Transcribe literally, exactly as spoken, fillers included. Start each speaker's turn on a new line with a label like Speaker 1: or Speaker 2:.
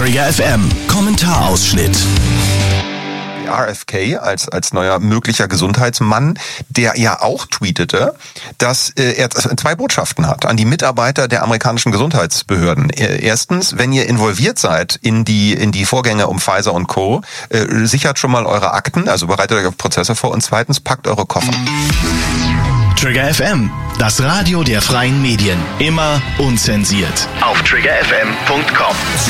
Speaker 1: Trigger F M, Kommentarausschnitt.
Speaker 2: R F K als als neuer möglicher Gesundheitsmann, der ja auch tweetete, dass äh, er zwei Botschaften hat an die Mitarbeiter der amerikanischen Gesundheitsbehörden. Erstens, wenn ihr involviert seid in die in die Vorgänge um Pfizer und Co., äh, sichert schon mal eure Akten, also bereitet euch auf Prozesse vor, und zweitens, packt eure Koffer.
Speaker 1: Trigger F M, das Radio der freien Medien, immer unzensiert. Auf trigger f m punkt com.